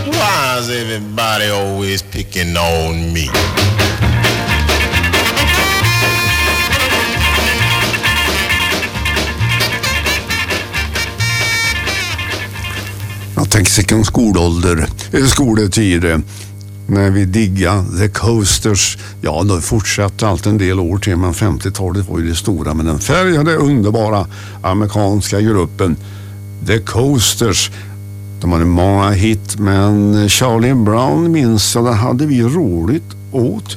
Why is everybody always picking on me? Jag tänker sig en skoletid när vi digga The Coasters. Ja, då fortsatte allt en del år till, men 50-talet var ju det stora. Men den färgade underbara amerikanska gruppen The Coasters, de hade många hit, men Charlie Brown minns jag, där hade vi roligt åt.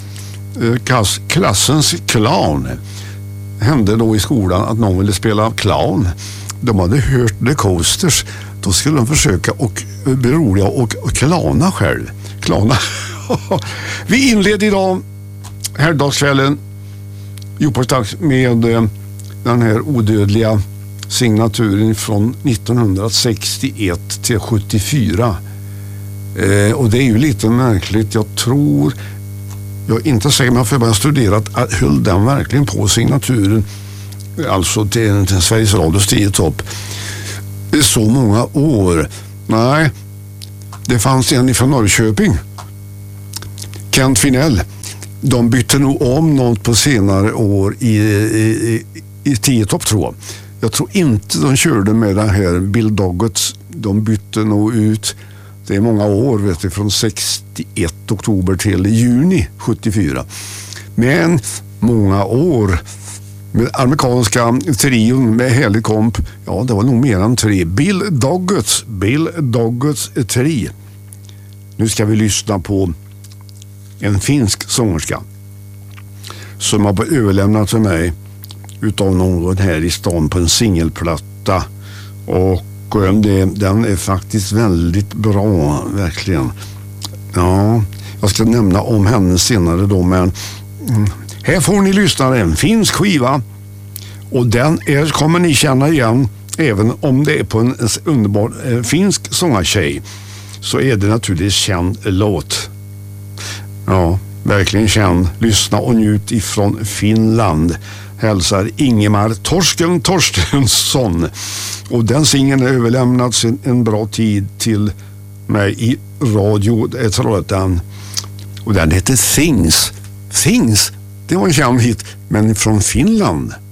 Klassens clown. Hände då i skolan att någon ville spela clown. De hade hört The Coasters. Då skulle de försöka och bli roliga och clowna själv. Clowna. Vi inleder idag helgdagskvällen Djurparksdags med den här odödliga signaturen från 1961 till 74. Och det är ju lite märkligt. Jag är inte säker, men för jag har studerat att höll den verkligen på signaturen, alltså till Sveriges Radios 10-topp, så många år. Nej, det fanns en från Norrköping, Kent Finell. De bytte nog om något på senare år i 10-topp, tror jag. Jag tror inte de körde med det här Bill Doggets. De bytte nog ut, det är många år, vet du, från 61 oktober till juni 74. Men många år med amerikanska trion med härlig komp. Ja, det var nog mer än 3. Bill Doggets 3. Nu ska vi lyssna på en finsk sångerska som har överlämnat till mig utav någon här i stan på en singelplatta, och den är faktiskt väldigt bra, verkligen. Ja, jag ska nämna om henne senare då, men här får ni lyssna, en finsk skiva, och den kommer ni känna igen, även om det är på en underbar finsk sångartjej, så är det naturligtvis känd låt. Ja, verkligen känd. Lyssna och njut ifrån Finland. Hälsar Ingemar Torstensson. Och den singeln är överlämnats en bra tid till mig i radio. Jag tror att och den heter Things. Things, det var en känd hit, men från Finland.